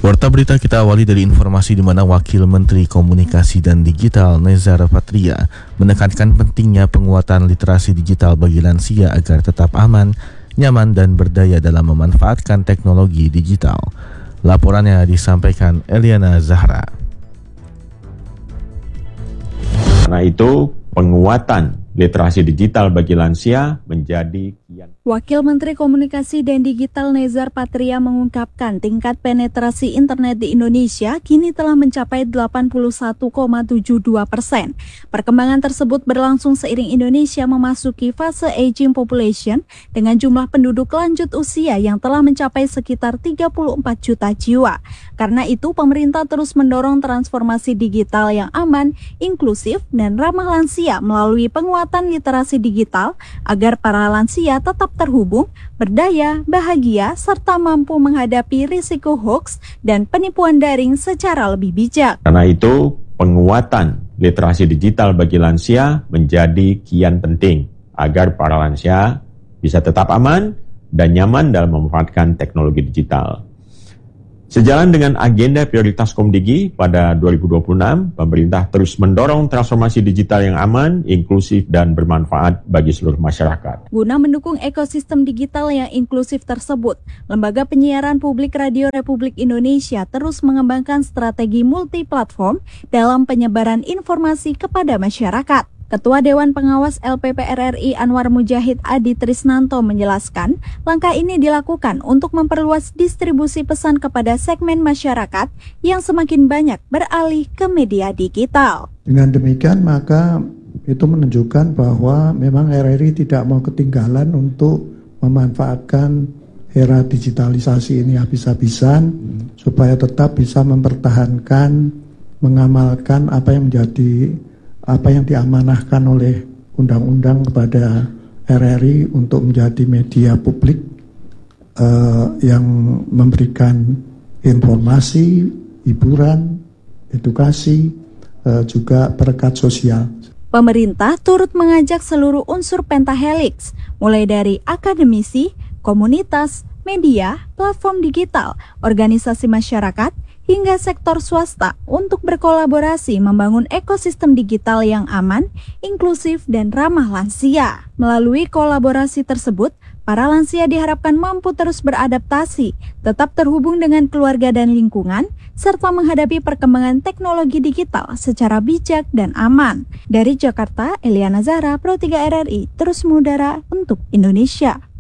Warta berita kita awali dari informasi di mana Wakil Menteri Komunikasi dan Digital Nezar Patria menekankan pentingnya penguatan literasi digital bagi lansia agar tetap aman, nyaman dan berdaya dalam memanfaatkan teknologi digital. Laporannya disampaikan Eliana Zahra. Karena itu, penguatan literasi digital bagi lansia menjadi kian. Wakil Menteri Komunikasi dan Digital Nezar Patria mengungkapkan tingkat penetrasi internet di Indonesia kini telah mencapai 81,72%. Perkembangan tersebut berlangsung seiring Indonesia memasuki fase aging population dengan jumlah penduduk lanjut usia yang telah mencapai sekitar 34 juta jiwa. Karena itu, pemerintah terus mendorong transformasi digital yang aman, inklusif, dan ramah lansia melalui penguatan literasi digital agar para lansia tetap terhubung, berdaya, bahagia, serta mampu menghadapi risiko hoax dan penipuan daring secara lebih bijak. Karena itu, penguatan literasi digital bagi lansia menjadi kian penting agar para lansia bisa tetap aman dan nyaman dalam memanfaatkan teknologi digital. Sejalan dengan agenda prioritas Komdigi pada 2026, pemerintah terus mendorong transformasi digital yang aman, inklusif, dan bermanfaat bagi seluruh masyarakat. Guna mendukung ekosistem digital yang inklusif tersebut, Lembaga Penyiaran Publik Radio Republik Indonesia terus mengembangkan strategi multi-platform dalam penyebaran informasi kepada masyarakat. Ketua Dewan Pengawas LPPR RI Anwar Mujahid Adi Trisnanto menjelaskan, langkah ini dilakukan untuk memperluas distribusi pesan kepada segmen masyarakat yang semakin banyak beralih ke media digital. Dengan demikian, maka itu menunjukkan bahwa memang RRI tidak mau ketinggalan untuk memanfaatkan era digitalisasi ini habis-habisan supaya tetap bisa mempertahankan, mengamalkan apa yang diamanahkan oleh undang-undang kepada RRI untuk menjadi media publik yang memberikan informasi, hiburan, edukasi, juga perekat sosial. Pemerintah turut mengajak seluruh unsur pentahelix, mulai dari akademisi, komunitas, media, platform digital, organisasi masyarakat, hingga sektor swasta untuk berkolaborasi membangun ekosistem digital yang aman, inklusif, dan ramah lansia. Melalui kolaborasi tersebut, para lansia diharapkan mampu terus beradaptasi, tetap terhubung dengan keluarga dan lingkungan, serta menghadapi perkembangan teknologi digital secara bijak dan aman. Dari Jakarta, Eliana Zahra, Pro 3 RRI, terus mengudara untuk Indonesia.